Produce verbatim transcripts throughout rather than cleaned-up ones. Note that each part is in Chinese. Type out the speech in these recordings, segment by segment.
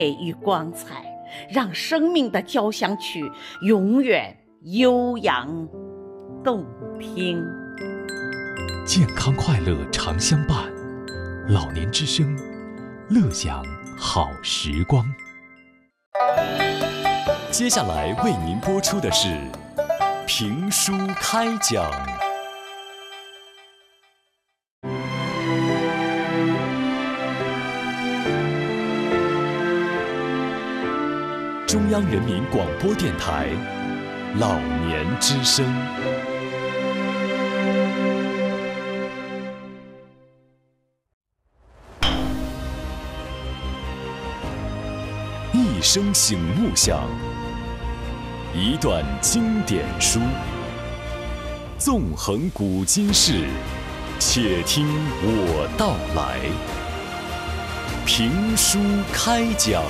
与光彩，让生命的交响曲永远悠扬动听。 健康快乐常相伴，老年之声，乐享好时光。接下来为您播出的是评书开讲。中央人民广播电台老年之声。一声醒目响，一段经典书，纵横古今事，且听我道来。评书开讲。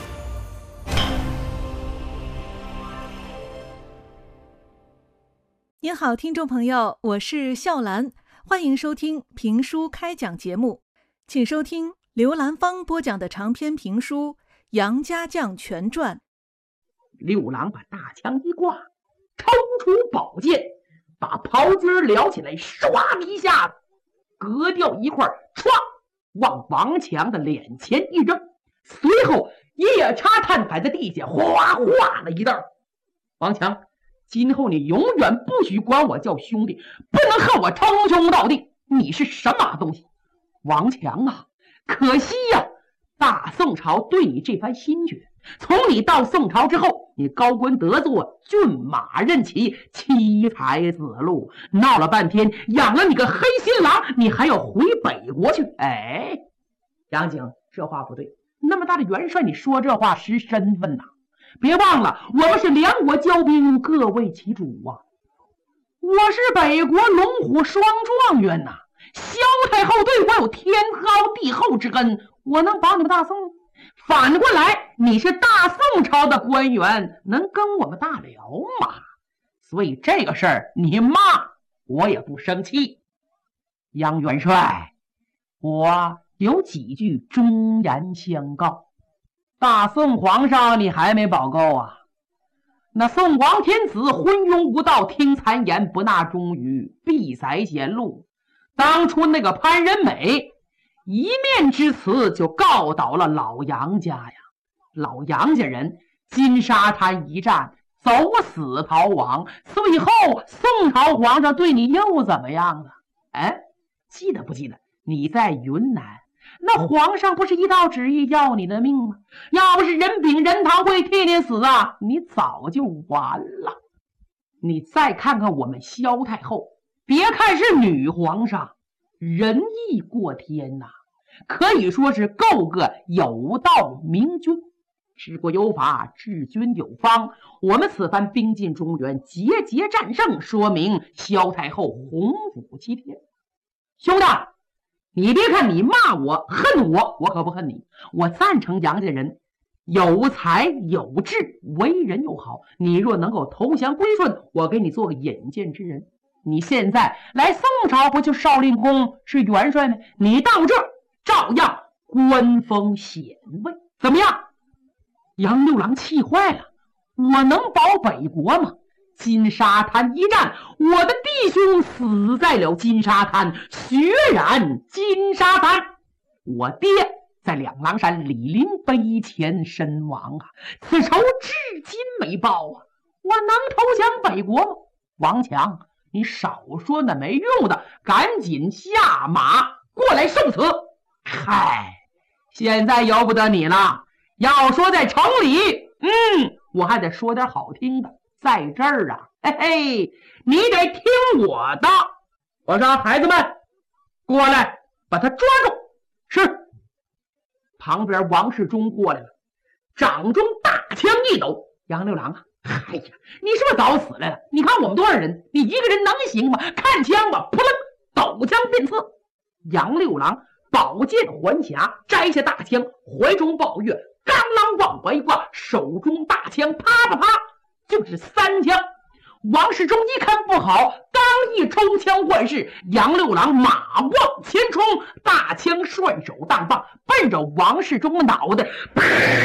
您好，听众朋友，我是笑兰，欢迎收听评书开讲节目，请收听刘兰芳播讲的长篇评书《杨家将全传》。 六郎把大枪一挂，抽出宝剑，把袍襟撩起来，唰的一下子割掉一块，唰往王强的脸前一扔，随后夜叉炭摆在地下，哗哗了一道。王强，今后你永远不许管我叫兄弟，不能和我称兄道弟，你是什么东西？王强啊，可惜呀、啊，大宋朝对你这番心决，从你到宋朝之后，你高官得坐，骏马任骑，妻财子禄，闹了半天养了你个黑心郎，你还要回北国去。哎，杨景，这话不对，那么大的元帅，你说这话失身份呐、啊！别忘了，我们是两国交兵，各为其主啊！我是北国龙虎双状元呐、啊，萧太后对我有天高地厚之恩，我能保你们大宋？反过来，你是大宋朝的官员，能跟我们大辽吗？所以这个事儿你骂我也不生气。杨元帅，我有几句忠言相告。大宋皇上你还没保够啊？那宋王天子昏庸无道，听谗言，不纳忠语，必宰贤禄。当初那个潘仁美一面之词就告倒了老杨家呀，老杨家人金沙滩一战走死逃亡，最后宋朝皇上对你又怎么样了？哎，记得不记得你在云南那皇上不是一道旨意要你的命吗？要不是任秉任堂会替你死啊，你早就完了。你再看看我们萧太后，别看是女皇上，仁义过天呐、啊，可以说是够个有道明君，治国有法，治军有方。我们此番兵进中原，节节战胜，说明萧太后洪武齐天。兄弟，你别看你骂我恨我，我可不恨你。我赞成杨家人有才有志，为人又好。你若能够投降归顺，我给你做个引荐之人。你现在来宋朝不就少令公是元帅吗？你到这照样官封显位，怎么样？杨六郎气坏了，我能保北国吗？金沙滩一战，我的弟兄死在了金沙滩，血染金沙滩。我爹在两狼山李林碑前身亡啊，此仇至今没报啊！我能投降北国吗？王强，你少说那没用的，赶紧下马过来受死！嗨，现在由不得你了。要说在城里，嗯，我还得说点好听的。在这儿啊，嘿嘿，你得听我的。我说孩子们，过来，把他抓住。是。旁边王世忠过来了，掌中大枪一抖。杨六郎啊，哎呀，你是不是早死来了？你看我们多少人，你一个人能行吗？看枪吧，扑棱，抖枪便刺。杨六郎宝剑环匣，摘下大枪，怀中抱月，刚啷往外一挂，手中大枪啪啪啪就是三枪。王世忠一看不好，刚一抽枪换势，杨六郎马往前冲，大枪顺手当棒，奔着王世忠的脑袋